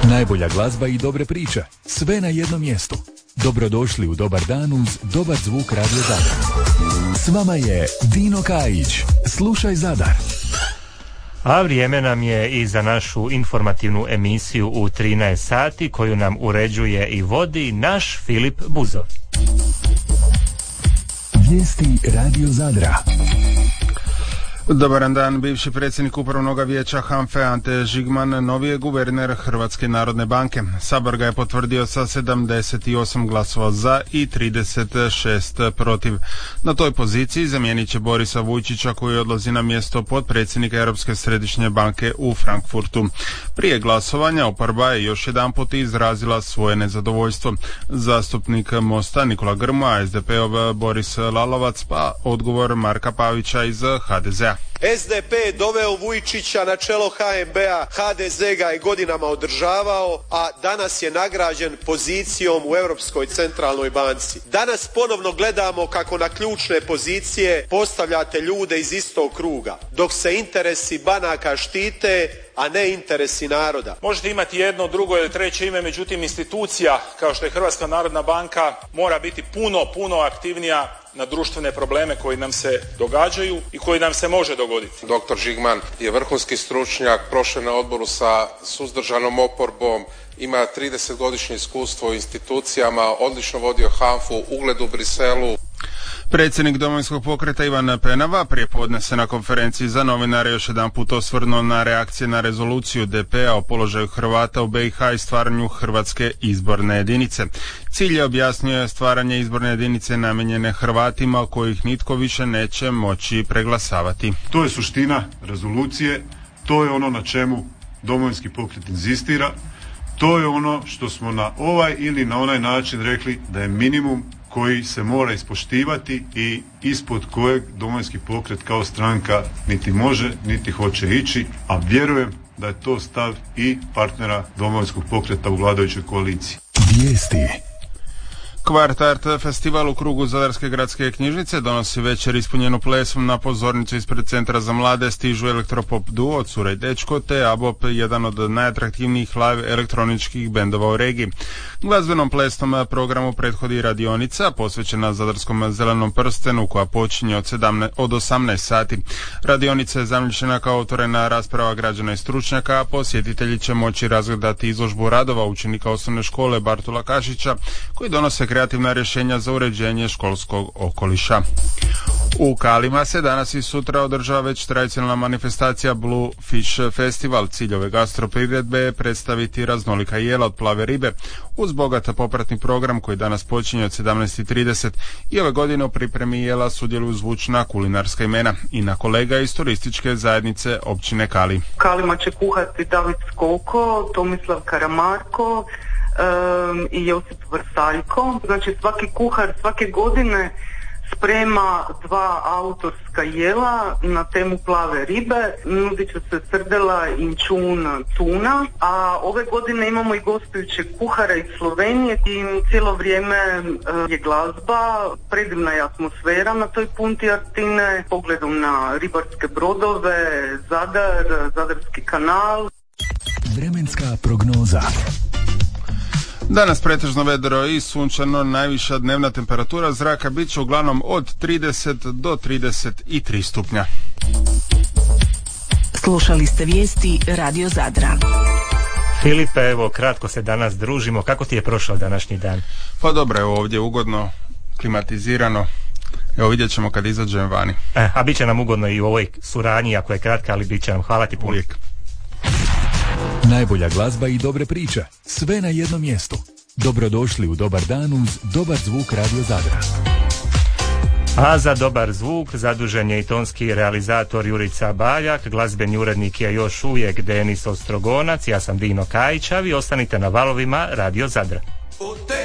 Najbolja glazba i dobre priče, sve na jednom mjestu. Dobrodošli u Dobar dan uz Dobar zvuk Radio Zadar. S vama je Dino Kajić. Slušaj Zadar. A vrijeme nam je i za našu informativnu emisiju u 13 sati koju nam uređuje i vodi naš Filip Buzov. Vijesti Radio Zadra. Dobar dan, bivši predsjednik Upravnog vijeća HANFE Ante Žigman novi je guverner Hrvatske narodne banke. Sabor ga je potvrdio sa 78 glasova za i 36 protiv. Na toj poziciji zamijenit će Borisa Vujčića koji odlazi na mjesto potpredsjednika Europske središnje banke u Frankfurtu. Prije glasovanja oporba je još jedanput izrazila svoje nezadovoljstvo. Zastupnik Mosta Nikola Grmoja, SDP-ov Boris Lalovac pa odgovor Marka Pavića iz HDZ-a. SDP je doveo Vujčića na čelo HNB-a, HDZ ga je godinama održavao, a danas je nagrađen pozicijom u Europskoj centralnoj banci. Danas ponovno gledamo kako na ključne pozicije postavljate ljude iz istog kruga, dok se interesi banaka štite, a ne interesi naroda. Možete imati jedno, drugo ili treće ime, međutim institucija kao što je Hrvatska narodna banka mora biti puno aktivnija na društvene probleme koji nam se događaju i koji nam se može dogoditi. Dr. Žigman je vrhunski stručnjak, prošao na odboru sa suzdržanom oporbom, ima 30-godišnje iskustvo u institucijama, odlično vodio HANFU, ugled u Briselu. Predsjednik Domovinskog pokreta Ivan Penava prije podne se na konferenciji za novinare još jedan put osvrnuo na reakcije na rezoluciju DP-a o položaju Hrvata u BiH i stvaranju Hrvatske izborne jedinice. Cilj je, objasnio, stvaranje izborne jedinice namijenjene Hrvatima kojih nitko više neće moći preglasavati. To je suština rezolucije, to je ono na čemu Domovinski pokret inzistira, to je ono što smo na ovaj ili na onaj način rekli da je minimum koji se mora ispoštivati i ispod kojeg Domovinski pokret kao stranka niti može niti hoće ići, a vjerujem da je to stav i partnera Domovinskog pokreta u vladajućoj koaliciji. Vijesti. Kvart Art festival u krugu Zadarske gradske knjižnice donosi večer ispunjenu plesom. Na pozornicu ispred Centra za mlade stižu elektropop duo Cura i dečko te ABOP, jedan od najatraktivnijih live elektroničkih bendova u regiji. Glazbenom plesnom programu prethodi radionica posvećena Zadarskom zelenom prstenu koja počinje od 18 sati. Radionica je zamišljena kao otvorena rasprava građana i stručnjaka, a posjetitelji će moći razgledati izložbu radova učenika osnovne škole Bartola Kašića koji donose kreativna rješenja za uređenje školskog okoliša. U Kalima se danas i sutra održava već tradicionalna manifestacija Blue Fish Festival. Cilj ove gastropriredbe je predstaviti raznolika jela od plave ribe uz bogat popratni program koji danas počinje od 17:30 i ove godine u pripremi jela sudjeluju zvučna kulinarska imena i na kolega iz turističke zajednice općine Kali. Kalima će kuhati David Skoko, Tomislav Karamarko i Josip Vrsaljko. Znači svaki kuhar svake godine sprema 2 autorska jela na temu plave ribe. Nudit će se srdela, inčun, tuna, a ove godine imamo i gostujućeg kuhara iz Slovenije i cijelo vrijeme je glazba, predivna je atmosfera na toj punti Artine, pogledom na ribarske brodove, Zadar, Zadarski kanal. Vremenska prognoza. Danas pretežno vedro i sunčano, najviša dnevna temperatura zraka bit će uglavnom od 30 do 33 stupnja. Slušali ste vijesti Radio Zadra. Filipe, evo, kratko se danas družimo. Kako ti je prošao današnji dan? Pa dobro, evo ovdje ugodno, klimatizirano. Evo vidjet ćemo kad izađem vani. A bit će nam ugodno i u ovoj suradnji, ako je kratka, ali bit će nam. Hvala ti puno. Uvijek. Najbolja glazba i dobre priče, sve na jednom mjestu. Dobrodošli u Dobar dan uz Dobar zvuk Radio Zadra. A za dobar zvuk zadužen je i tonski realizator Jurica Baljak, glazbeni urednik je još uvijek Denis Ostrogonac, ja sam Dino Kajić, a vi ostanite na valovima Radio Zadra.